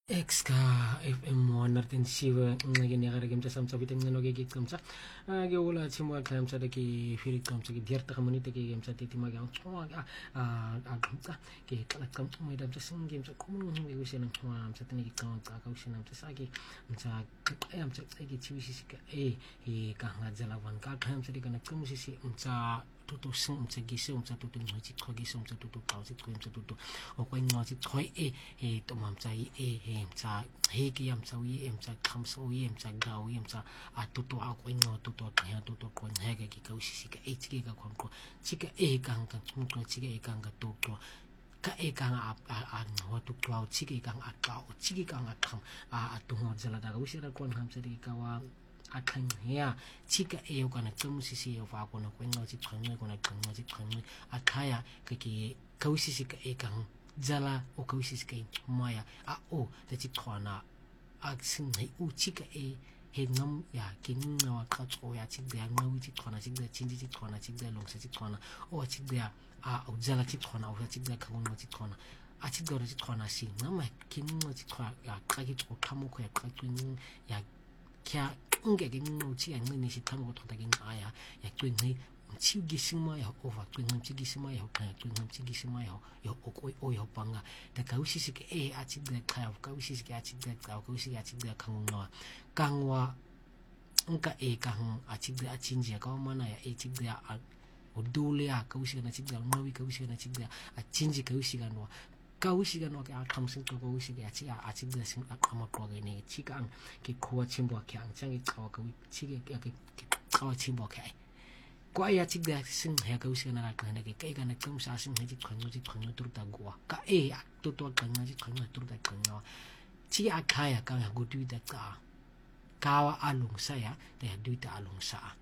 Exka FM Nartin Siva ngin ya game sam sa bitin ngano ge kam sa ge wala chimwa kam sa de ki firi kam sa ki dierta kamani te ki game sa ti ma ga ke kala kam mai da sing game sa kumun ngi wisi nang chwa sa tani ki kam ka ka wisi nang sa ki sa am sa ki chi wisi ka ka nga jala wan ka kam sa di kana kum si sa tutu sing sa gi se sa tutu ngi chi kho gi sa tutu ka si ko sa tutu o ko ngo si thoi to mam sa em sa he ki am sa wi em sa kham so wi em sa gao em sa tutu a ko ngo tutu ka tutu ko he ga ki ka si ka chi ka kon ko chi ka ka ka chung ko chi ka ka to ko ka ka a ngo tu ko chi ka ka chi ka kham tu ngo jala da wi ra kon ham sa di ka wa akhang ya chika ko na tum si yo fa ko na ko ngo chi thang ko na thang chi thang akhaya ka ki kausi si ka ekang jala o kausi si ka maya o ta chi thona sing hai u chika he ngam ya kin na wa ka cho ya chi da ngam chi thona chi da chin chi thona chi da long sa chi thona o chi da o jala chi thona o chi da ka ngo chi thona chi da chi thona si ngam kin ngo chi thona ya ka ki cho kamo ko ya ka twin ya kya nge ge ngo chi ang ni si tamo to da ge aya ya twin ni chi gi sima ya over twin chi gi sima ya ka twin chi gi sima ya yo o yo panga da ka usi si ke a chi da ka ka usi si ke a chi da ka usi a chi da ka ngo kangwa nka kang a chi da chi nje ka mana ya chi da udule a ka usi na chi da no wi ka usi na chi da a chi nje ka usi ga no kausi ga no ka tham sing ko usi ga chi a chi da sing a kama ko ga ne chi ka ki ko chim bo ka ang chang ka ka chi ga ki ka chim bo ka ko ya chi da sing ha ka usi na ka na ki ka na kum sa sing ha chi khang tur ta go ka to ka na chi khang tur ta ka no chi a ka ya ka go tu da ka wa alung sa ya da du ta alung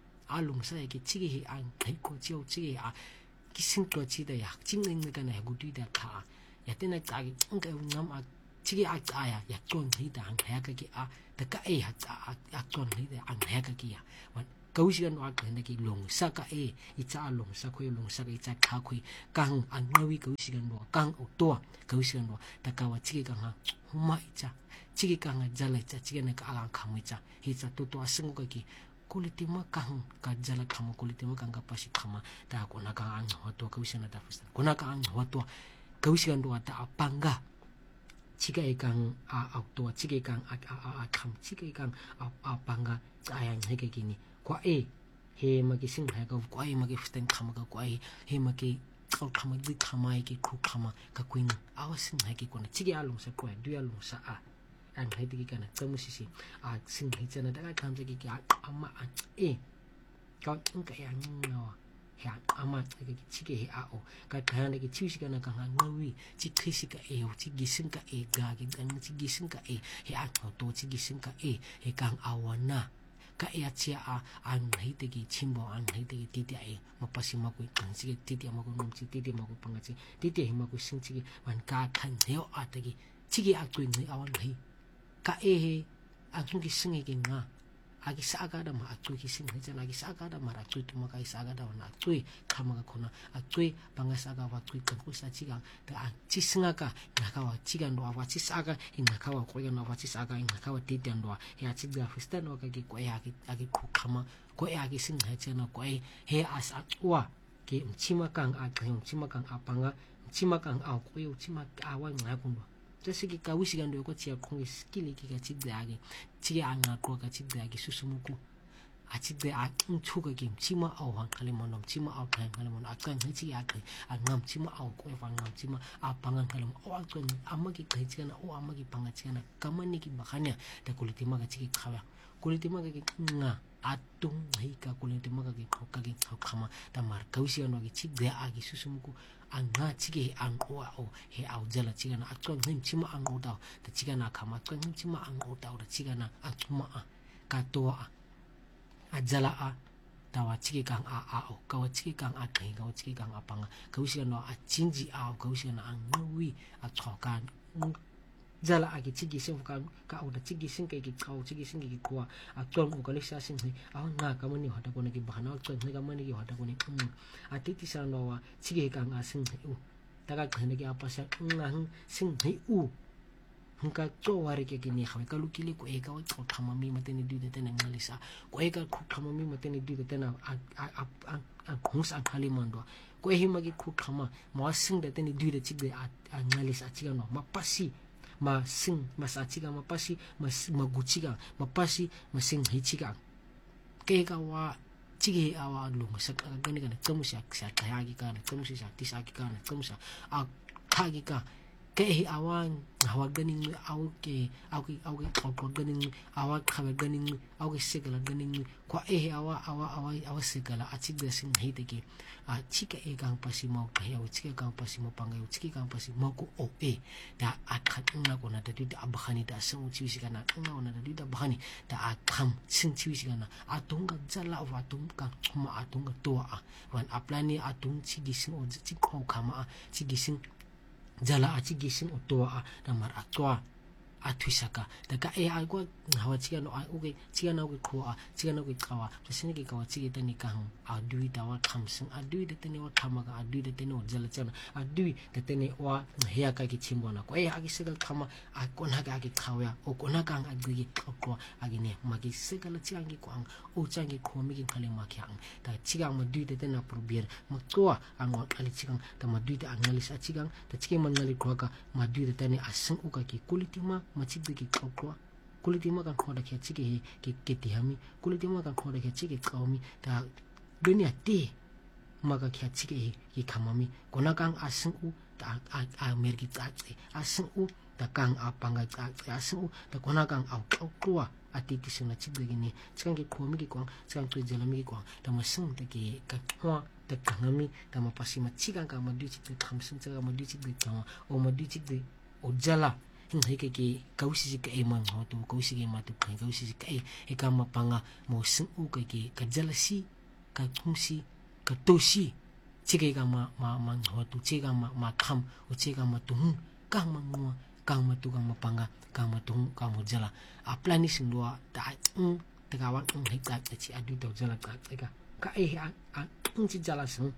sa ya ki chi hi ang hai ko chi a ki sing ko chi da ya ching ning ka na go tu da ka ya tena ka gi nga ngam a chigi a ya ya kon hi da ang ha ka ki da ka ha kon hi da ang ha ka ki ya wan kausi an wa ka na ki long sa ka i cha long sa khoi long sa ka i cha kha khoi kang an ngawi kausi gan wa kang o to kausi gan wa da ka wa chigi ka ha ma i cha chigi ka nga jala cha chigi na ka ang khamui cha hi cha to asung ka ki kulitima kang ka jala khama kulitima kang ka pasi khama da ko na ka ang ho to kausi na da fusta ko na ka ang ho to kausi kan ta apanga chika ekang to chika ekang kham chika ekang apanga ayang he ke kini kwa he ma ki sing ha ka kwa ma ki fusten kham ka kwa he ma ki kham di khama ki khu khama ka kuin awasin ha ki kona chika alung sa kwa du alung sa an hai di kana kamu sisi sing hi chana da ka kham sa ki ama ka ka ya no ya ama ka ki chike he o ka kana ki chi ka na ka ngawi chi khisi ka o chi gisin ka ga ki gan chi gisin ka he to chi gisin ka he kang awana ka chi an hai te ki chimbo an hai te ki ti mapasi ma ko kan chi ti ma ko nom chi ti ma ko panga chi ti ma ko sing chi wan ka khan he o te ki chi a ko ni awan hai ka he a ki sing ki nga agi saga da ma atui ki sing hejan agi saga da ma atui tu ma kai saga da na atui khama ka khona atui banga saga wa atui ka ku sa chi ga da chi singa ka na ka wa chi ga no wa chi saga in na ka wa ko ga no wa chi saga in na ka wa ti dan do ya chi ga fista no ka ki ko ya ki agi ku khama ko ya ki sing hejan no ko he as atwa ki chi ma kang chi ma kang apanga chi ma kang ko yo chi ma wa nga ku no tasi ki ka wisi gando ko tia kongi skili ki ka chigdagi tia anga ko ka chigdagi susumuku a chigda a chuka ki chima au han kale monom chima au kan kale mon akan chi ya kai ngam chima au ko fa ngam chima a pangan kale mo o akan amagi kai chana o amagi panga chana kamani ki bakanya da kulitima ka chiki khawa kulitima ka ki nga atung hi ka kulitima ka ki khama da mar kausi ano ki chigda a ki susumuku anga chige ango o he au jala chiga na akon him chima ango da ta chiga na khama kon him chima ango da da chiga na atuma ka to jala da wa chige kang o ka wa chige kang kai ka wa chige kang apanga ka usia no chinji ka usia na angwi chokan jala agi chigi sim ka o da chigi sim ke ki ka o chigi sim ki kwa akon ko le sa sim ni na ka mani hata ko ne ki bahana ko ne ka mani ki hata ko ne atiti sa no wa chigi kang sim daga khane ki apa sa ngang sim hi nka tsoa re ke ne ga ka lokile ko e ka o tlhama mi matene du tena ngalisa ko e ka tlhama mi matene du tena a khonsa khale mandwa ko e hima ke tlhama mo sing tene du tsigbe a ngalisa tsiga no mapasi ma sing masatsiga mapasi magutsiga mapasi masing hitsiga ke ka wa tsige awa lunga sa gani kana tsamusa sa kayagi kana tsamusa sa tisaki kana tsamusa a khagi ka ke awan hawa ganing auke ganing awa khawa ganing auke segala ganing kwa awa segala atigda sing hiteke a chika e gang pasi mau kaya o chika gang pasi mau pangai o chika gang pasi mau ko o da akhatna kona da dida abakhani da sang chiwisi kana ona da dida abakhani da akham sing chiwisi kana atunga jala wa atunga khuma atunga toa wan aplani atung chigising o chikho khama chigising jala achi gisin otoa na mar atwa atwisaka daga e agwa hawa chiga no uge chiga na uge khoa chiga na uge kawa sini ke kawa chiga tani kang adui da wa khamsing adui da tani wa khamaga adui da tani wa jala chana adui da tani wa heya ka ki chimbona ko e agi segal khama a kona ga agi khawya o kona kang agi ko agi ne magi segal chiangi ko ang o changi ko mi ki khale ma khyang da chiga ma dui da tani probier ma toa ang wa ali chigang da ma dui da angalis a chigang da chike man ngali ko ka ma dui da tani asing uka ki kulitima machigde ki kokwa kulitima kan khoda kya chike ke tihami kulitima kan khoda kya chike qawmi ta dunia te maga kya chike ki khamami kona kang asing u ta a mergi tsache asing u ta kang apanga tsache asing u ta kona kang au kokwa ati kisuna chigde ni chikang ki khomi ki kwang chikang tu jalami ki kwang ta masung ta ki ka khwa ta kangami ta mapasi ma chikang ka ma du chigde khamsung chaga ma du chigde chawa o ma du chigde o jala heke ke kausi ke emang hotu kausi ke matu kai kausi ke e ka mapanga mo sing u ke ka jalasi ka khumsi ka tosi chike ka ma hotu chika ma kham o chika ma tu ka ma ngwa ka ma tu ka mapanga ka ma tu ka mo jala a plani sing doa ta ta ka wan he ka chi adu do jala ka e a chi jala sing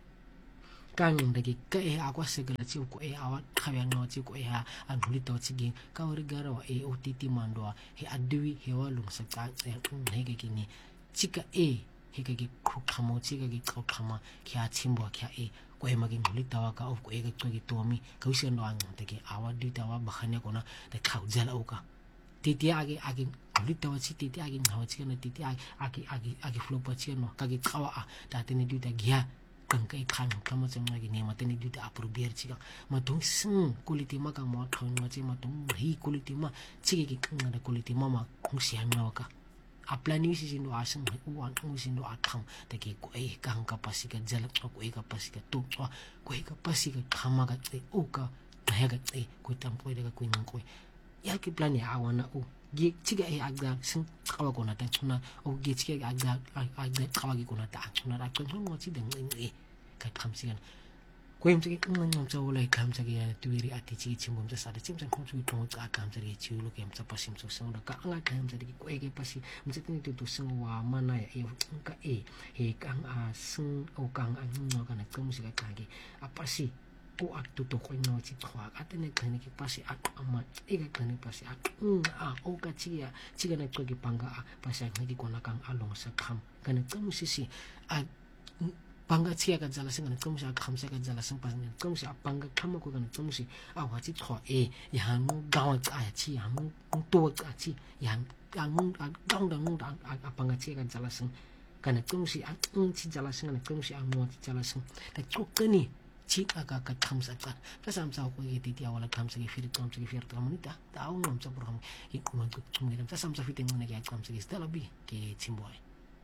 kang dagi ka e akwa segala chi ko e awa khabya no chi ko e ha an huli to chi gi ka ori garo e otiti mando he adui he wa lung sa ka he ke kini chika e he ke khu khamo chi ke ko khama kya chimbo kya e ko e magi huli tawa ka of ko e ke to mi ka usen no an dagi awa di tawa bakhane ko na de khau jala o ka titi age huli tawa chi titi age hawa chi na titi age flow pa chi no ka ge khawa a ta teni du ta gya kang kai khang kama chang lagi ne mateni du ta approbier chiga ma tung sing quality ma ka mo thong ma chi ma tung hi quality ma chi ki kang na quality ma khong siam na ka aplani si no asang u an u sin do atham ta ki ko e kang ka pasika jalak ko e ka pasika tu ko e ka pasika khama ga te o ka ha ga te ko tam ko de ka ko nang ko ya ki plan ya awana u gi chiga e agda sing kawa ko na ta chuna o gi chiga agda kawa gi ko na ta chuna ra ko ngo chi deng e ka tham sigan ko yim chi kang nang cha wala kam cha gi ya tuiri ati chi chi mom cha sa de chim chang khong chu to ka kam cha gi chi lu kem cha pasim chu sang da ka anga kam cha gi ko e ge pasi mum cha tin tu sing wa mana ya e ka e he kang a sing o kang a ngo ka na kum si ka gi a pasi ko aktu to ko no chi khwa atene khane ki pasi ak ama ega khane pasi ak o ka chi ga na ko gi panga pasi ak gi ko na kang along sa kham kana kum si a panga chi ga jala sing kana kum sa kham sa ga jala sing pas kum sa panga kham ko kana kum si a wa chi khwa e ya mu ga wa cha chi ya mu to cha chi ya mu dang a panga chi ga jala sing kana kum si a chi jala sing kana kum si a mo chi jala sing ta ko kani chi aga ka khamsa ka ta samsa ko ye ti awala khamsa ki fir kamunita ta au nom sa program ki ko ko tumira ta samsa fiting na ki khamsa ki stela bi ki chimboy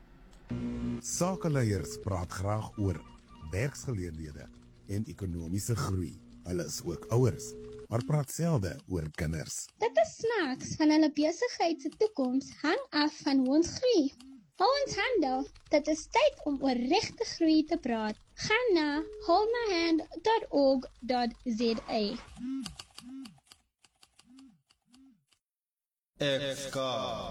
Sakeleiers praat graag oor werksgeleenthede en ekonomiese groei. Hulle is ook ouers, maar praat selde oor kinders. Dit is snaaks van hulle besigheid se toekoms hang af van ons groei. Hou ons hande, dit is tyd om oor regte groei te praat. Gaan na holdmyhand.org.za.